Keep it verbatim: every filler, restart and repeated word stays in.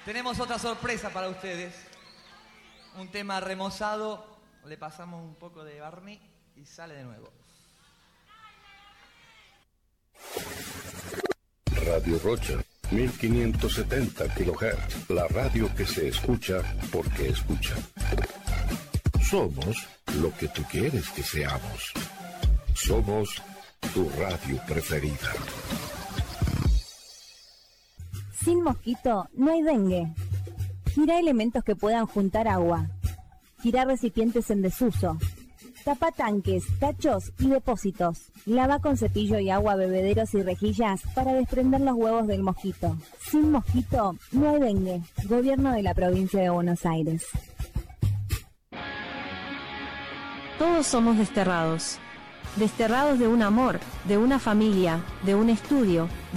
Tenemos otra sorpresa para ustedes. Un tema remozado. Le pasamos un poco de Barney y sale de nuevo. Radio Rocha, mil quinientos setenta kilohertz. La radio que se escucha porque escucha. Somos lo que tú quieres que seamos. Somos tu radio preferida. Sin mosquito no hay dengue. Gira elementos que puedan juntar agua. Gira recipientes en desuso. Tapa tanques, tachos y depósitos. Lava con cepillo y agua bebederos y rejillas para desprender los huevos del mosquito. Sin mosquito no hay dengue. Gobierno de la provincia de Buenos Aires. Todos somos desterrados. Desterrados de un amor, de una familia, de un estudio,